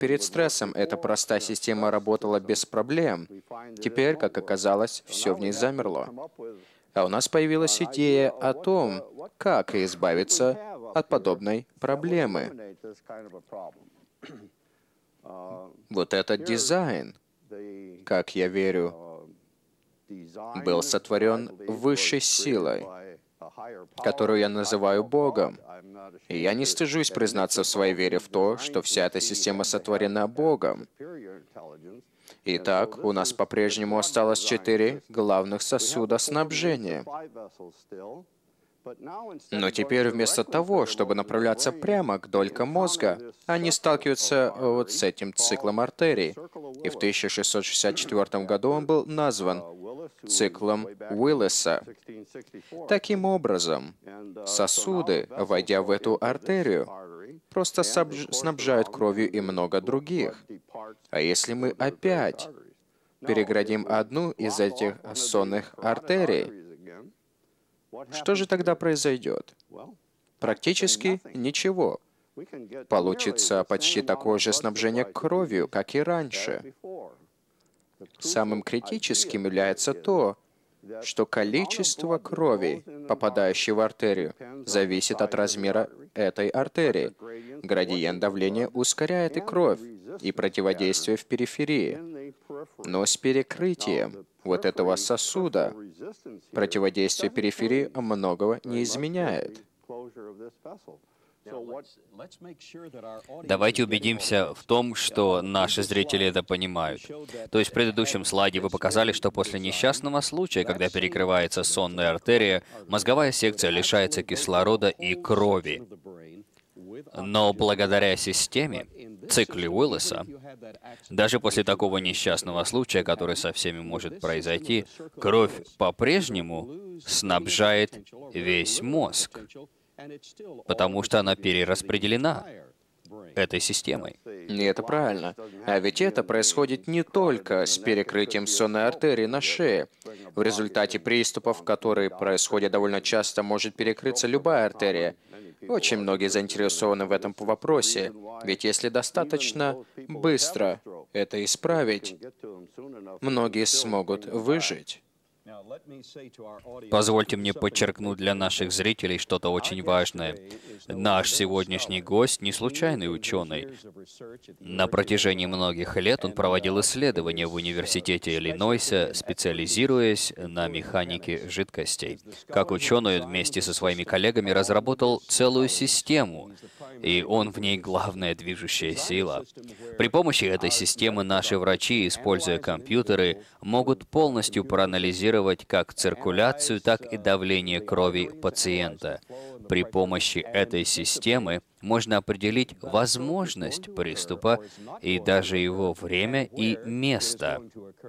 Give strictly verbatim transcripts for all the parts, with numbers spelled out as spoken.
Перед стрессом эта простая система работала без проблем. Теперь, как оказалось, все в ней замерло. А у нас появилась идея о том, как избавиться от подобной проблемы. Вот этот дизайн, как я верю, был сотворен высшей силой, которую я называю Богом. И я не стыжусь признаться в своей вере в то, что вся эта система сотворена Богом. Итак, у нас по-прежнему осталось четыре главных сосуда снабжения. Но теперь вместо того, чтобы направляться прямо к долькам мозга, они сталкиваются вот с этим циклом артерий. И в тысяча шестьсот шестьдесят четвёртом году он был назван циклом Уиллиса. Таким образом, сосуды, войдя в эту артерию, просто снабжают кровью и много других. А если мы опять переградим одну из этих сонных артерий, что же тогда произойдет? Практически ничего. Получится почти такое же снабжение кровью, как и раньше. Самым критическим является то, что количество крови, попадающей в артерию, зависит от размера этой артерии. Градиент давления ускоряет и кровь, и противодействие в периферии. Но с перекрытием вот этого сосуда противодействие периферии многого не изменяет. Давайте убедимся в том, что наши зрители это понимают. То есть в предыдущем слайде вы показали, что после несчастного случая, когда перекрывается сонная артерия, мозговая секция лишается кислорода и крови. Но благодаря системе, цикле Уиллиса, даже после такого несчастного случая, который со всеми может произойти, кровь по-прежнему снабжает весь мозг, потому что она перераспределена этой системой. И это правильно. А ведь это происходит не только с перекрытием сонной артерии на шее. В результате приступов, которые происходят довольно часто, может перекрыться любая артерия. Очень многие заинтересованы в этом вопросе, ведь если достаточно быстро это исправить, многие смогут выжить. Позвольте мне подчеркнуть для наших зрителей что-то очень важное. Наш сегодняшний гость не случайный ученый. На протяжении многих лет он проводил исследования в университете Иллинойса, специализируясь на механике жидкостей. Как ученый, он вместе со своими коллегами разработал целую систему, и он в ней главная движущая сила. При помощи этой системы наши врачи, используя компьютеры, могут полностью проанализировать как циркуляцию, так и давление крови пациента. При помощи этой системы можно определить возможность приступа и даже его время и место.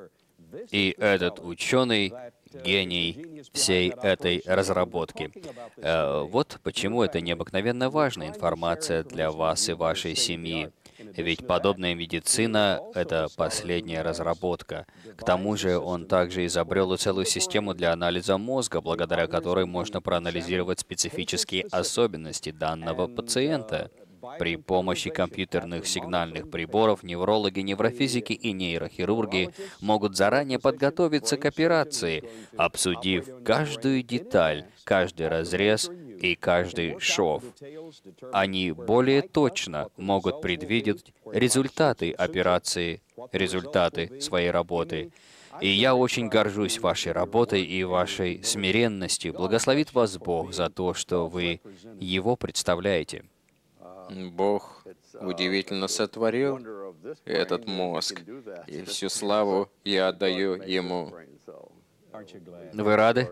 И этот ученый — гений всей этой разработки. Вот почему это необыкновенно важная информация для вас и вашей семьи. Ведь подобная медицина — это последняя разработка. К тому же он также изобрел и целую систему для анализа мозга, благодаря которой можно проанализировать специфические особенности данного пациента. При помощи компьютерных сигнальных приборов неврологи, неврофизики и нейрохирурги могут заранее подготовиться к операции, обсудив каждую деталь, каждый разрез и каждый шов. Они более точно могут предвидеть результаты операции, результаты своей работы. И я очень горжусь вашей работой и вашей смиренностью. Благословит вас Бог за то, что вы Его представляете. Бог удивительно сотворил этот мозг, и всю славу я отдаю Ему. Вы рады?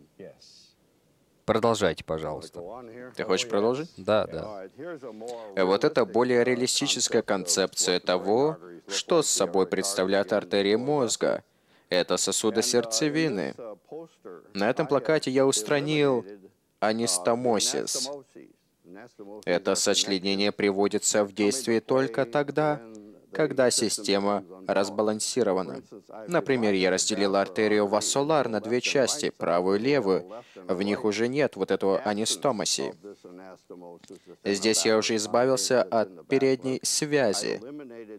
Продолжайте, пожалуйста. Ты хочешь продолжить? Да, да. Вот это более реалистическая концепция того, что с собой представляет артерия мозга. Это сосуды сердцевины. На этом плакате я устранил анастомосис. Это сочленение приводится в действие только тогда, когда система разбалансирована. Например, я разделил артерию вассолар на две части, правую и левую. В них уже нет вот этого анистомоси. Здесь я уже избавился от передней связи.